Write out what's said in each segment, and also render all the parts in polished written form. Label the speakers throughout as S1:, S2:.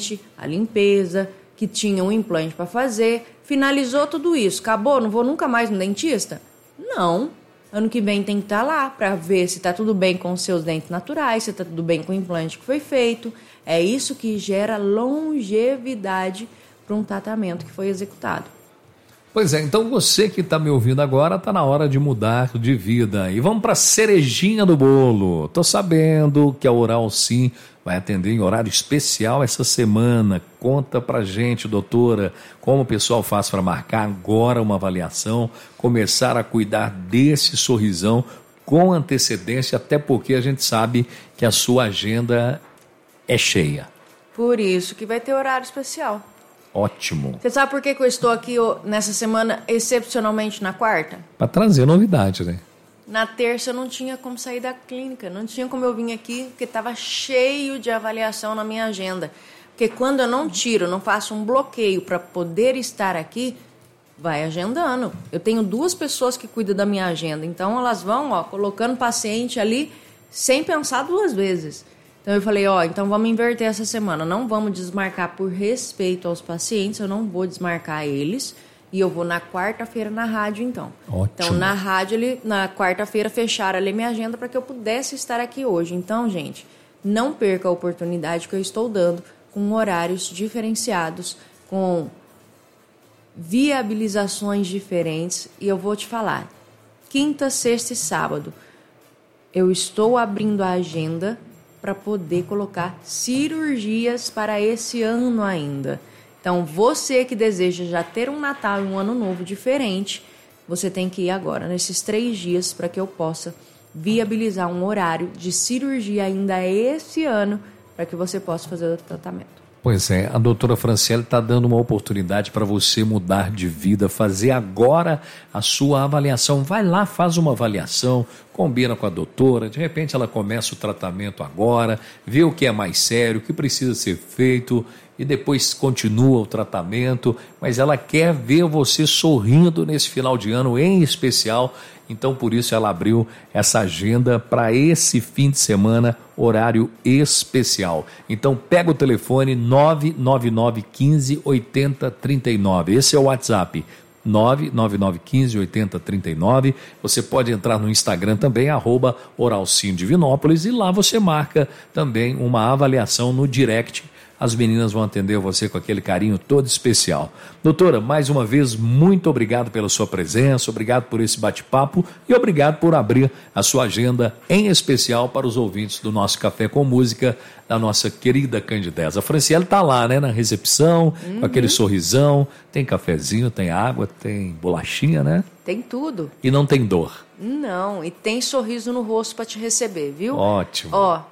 S1: dente, a limpeza, que tinha um implante para fazer, finalizou tudo isso, acabou, não vou nunca mais no dentista? Não. Ano que vem tem que estar lá para ver se está tudo bem com os seus dentes naturais, se está tudo bem com o implante que foi feito. É isso que gera longevidade para um tratamento que foi executado.
S2: Pois é, então você que está me ouvindo agora, está na hora de mudar de vida. E vamos para a cerejinha do bolo. Estou sabendo que a Oral Sim vai atender em horário especial essa semana. Conta pra gente, doutora, como o pessoal faz para marcar agora uma avaliação, começar a cuidar desse sorrisão com antecedência, até porque a gente sabe que a sua agenda é cheia.
S1: Por isso que vai ter horário especial.
S2: Ótimo.
S1: Você sabe por que eu estou aqui nessa semana, excepcionalmente na quarta?
S2: Para trazer novidade, né?
S1: Na terça eu não tinha como sair da clínica, não tinha como eu vir aqui, porque estava cheio de avaliação na minha agenda. Porque quando eu não tiro, não faço um bloqueio para poder estar aqui, vai agendando. Eu tenho 2 pessoas que cuidam da minha agenda, então elas vão colocando paciente ali sem pensar 2 vezes. Então eu falei, então vamos inverter essa semana, não vamos desmarcar por respeito aos pacientes, eu não vou desmarcar eles, e eu vou na quarta-feira na rádio então.
S2: Ótimo.
S1: Então na rádio, na quarta-feira, fecharam ali minha agenda para que eu pudesse estar aqui hoje. Então, gente, não perca a oportunidade que eu estou dando com horários diferenciados, com viabilizações diferentes, e eu vou te falar, quinta, sexta e sábado, eu estou abrindo a agenda para poder colocar cirurgias para esse ano ainda. Então, você que deseja já ter um Natal e um Ano Novo diferente, você tem que ir agora, nesses 3 dias, para que eu possa viabilizar um horário de cirurgia ainda esse ano, para que você possa fazer o tratamento.
S2: Pois é, a doutora Franciele está dando uma oportunidade para você mudar de vida, fazer agora a sua avaliação. Vai lá, faz uma avaliação, combina com a doutora, de repente ela começa o tratamento agora, vê o que é mais sério, o que precisa ser feito e depois continua o tratamento, mas ela quer ver você sorrindo nesse final de ano em especial. Então, por isso, ela abriu essa agenda para esse fim de semana, horário especial. Então, pega o telefone 999 15 80 39. Esse é o WhatsApp, 999 15 80 39. Você pode entrar no Instagram também, @OralSimDivinópolis, e lá você marca também uma avaliação no direct. As meninas vão atender você com aquele carinho todo especial. Doutora, mais uma vez, muito obrigado pela sua presença, obrigado por esse bate-papo e obrigado por abrir a sua agenda, em especial para os ouvintes do nosso Café com Música, da nossa querida Candideza. A Franciele está lá, né, na recepção, com aquele sorrisão, tem cafezinho, tem água, tem bolachinha, né?
S1: Tem tudo.
S2: E não tem dor.
S1: Não, e tem sorriso no rosto para te receber, viu?
S2: Ótimo.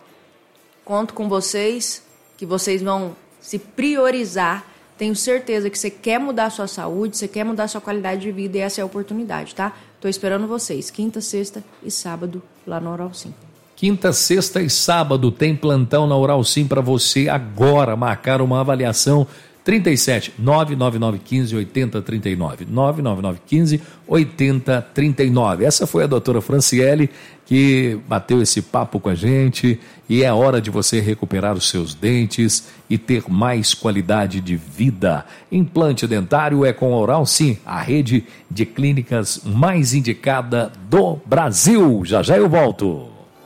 S1: Conto com vocês, que vocês vão se priorizar. Tenho certeza que você quer mudar a sua saúde, você quer mudar a sua qualidade de vida, e essa é a oportunidade, tá? Tô esperando vocês, quinta, sexta e sábado, lá no Oral Sim.
S2: Quinta, sexta e sábado tem plantão na Oral Sim para você agora marcar uma avaliação. 37 999 15 80 39, 999 15 80 39. Essa foi a doutora Franciele que bateu esse papo com a gente, e é hora de você recuperar os seus dentes e ter mais qualidade de vida. Implante dentário é com a Oral Sim, a rede de clínicas mais indicada do Brasil. Já já eu volto.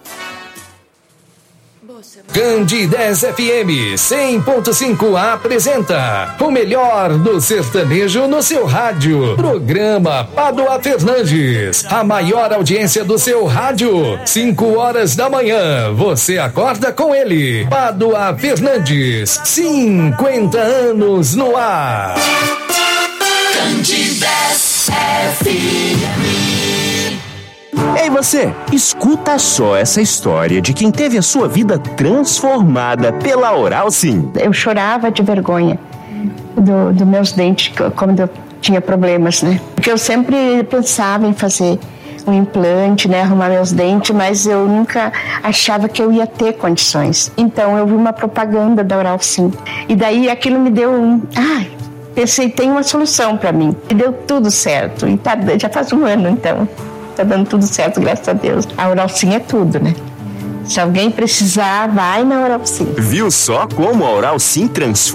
S3: Candidez FM 100.5 apresenta o melhor do sertanejo no seu rádio. Programa Pádua Fernandes, a maior audiência do seu rádio. 5 horas da manhã, você acorda com ele. Pádua Fernandes, 50 anos no ar. Candidez FM.
S4: Ei você, escuta só essa história de quem teve a sua vida transformada pela Oral Sim.
S5: Eu chorava de vergonha dos meus dentes quando eu tinha problemas, né? Porque eu sempre pensava em fazer um implante, né? Arrumar meus dentes, mas eu nunca achava que eu ia ter condições. Então eu vi uma propaganda da Oral Sim. E daí aquilo me deu pensei, tem uma solução para mim. E deu tudo certo. E já faz um ano então. Tá dando tudo certo, graças a Deus. A Oral Sim é tudo, né? Se alguém precisar, vai na Oral Sim.
S4: Viu só como a Oral Sim transforma?